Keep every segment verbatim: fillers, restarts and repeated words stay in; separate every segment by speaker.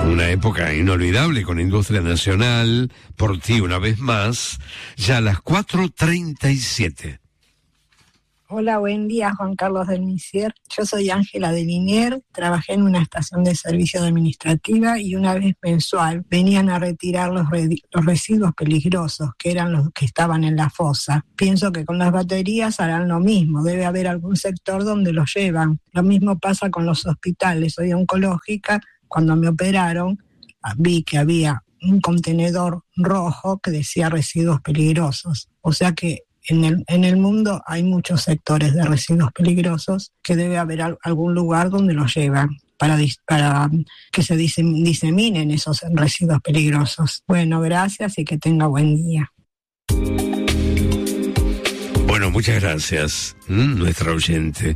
Speaker 1: una época inolvidable con Industria Nacional, por ti una vez más, ya a las cuatro treinta y siete.
Speaker 2: Hola, buen día, Juan Carlos del Misier. Yo soy Ángela de Liniers, trabajé en una estación de servicio administrativa y una vez mensual venían a retirar los, re- los residuos peligrosos, que eran los que estaban en la fosa. Pienso que con las baterías harán lo mismo, debe haber algún sector donde los llevan. Lo mismo pasa con los hospitales. Soy oncológica, cuando me operaron vi que había un contenedor rojo que decía residuos peligrosos. O sea que En el, en el mundo hay muchos sectores de residuos peligrosos que debe haber al, algún lugar donde los llevan para, para que se disem, diseminen esos residuos peligrosos. Bueno, gracias y que tenga buen día.
Speaker 1: Bueno, muchas gracias, ¿Mm? nuestra oyente.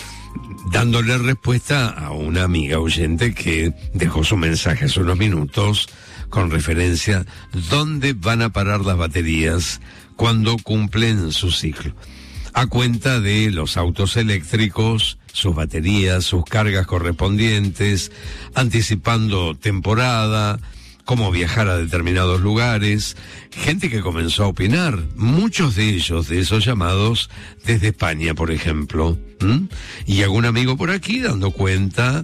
Speaker 1: Dándole respuesta a una amiga oyente que dejó su mensaje hace unos minutos con referencia dónde van a parar las baterías cuando cumplen su ciclo. A cuenta de los autos eléctricos, sus baterías, sus cargas correspondientes, anticipando temporada, cómo viajar a determinados lugares, gente que comenzó a opinar, muchos de ellos, de esos llamados, desde España, por ejemplo, ¿Mm? y algún amigo por aquí dando cuenta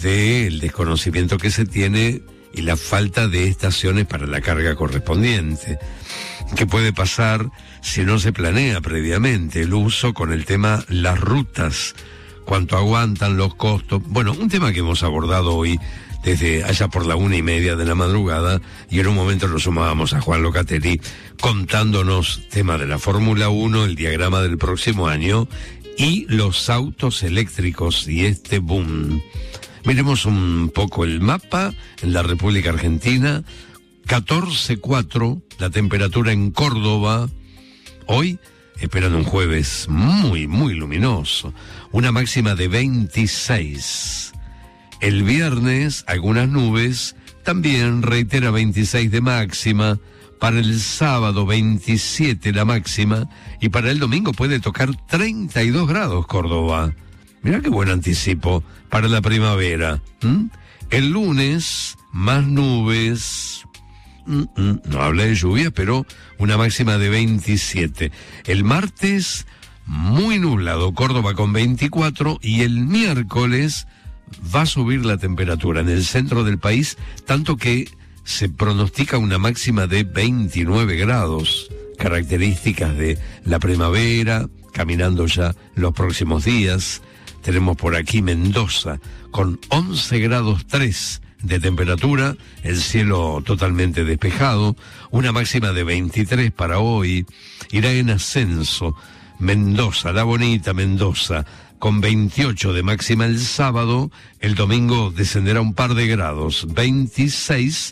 Speaker 1: del desconocimiento que se tiene y la falta de estaciones para la carga correspondiente. ¿Qué puede pasar si no se planea previamente el uso con el tema las rutas? ¿Cuánto aguantan los costos? Bueno, un tema que hemos abordado hoy desde allá por la una y media de la madrugada, y en un momento lo sumábamos a Juan Locatelli contándonos tema de la Fórmula uno, el diagrama del próximo año y los autos eléctricos y este boom. Miremos un poco el mapa en la República Argentina. catorce cuatro, la temperatura en Córdoba. Hoy, esperando un jueves muy, muy luminoso. Una máxima de veintiséis. El viernes, algunas nubes, también reitera veintiséis de máxima. Para el sábado, veintisiete la máxima. Y para el domingo puede tocar treinta y dos grados Córdoba. Mirá qué buen anticipo para la primavera. ¿Mm? El lunes, más nubes. Mm-mm, no habla de lluvia, pero una máxima de veintisiete. El martes, muy nublado, Córdoba con veinticuatro, y el miércoles va a subir la temperatura en el centro del país, tanto que se pronostica una máxima de veintinueve grados, características de la primavera, caminando ya los próximos días. Tenemos por aquí Mendoza con once grados tres de temperatura, el cielo totalmente despejado, una máxima de veintitrés para hoy. Irá en ascenso Mendoza, la bonita Mendoza, con veintiocho de máxima el sábado. El domingo descenderá un par de grados, veintiséis,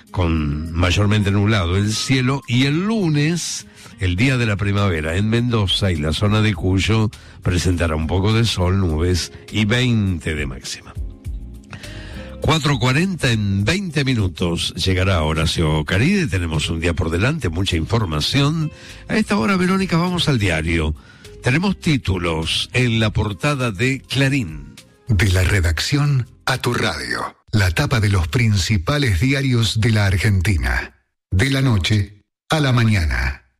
Speaker 1: con mayormente nublado el cielo. Y el lunes, el día de la primavera, en Mendoza y la zona de Cuyo, presentará un poco de sol, nubes y veinte de máxima. cuatro cuarenta en veinte minutos. Llegará Horacio Caride. Tenemos un día por delante, mucha información. A esta hora, Verónica, vamos al diario. Tenemos títulos en la portada de Clarín.
Speaker 3: De la redacción a tu radio. La tapa de los principales diarios de la Argentina. De la noche a la mañana.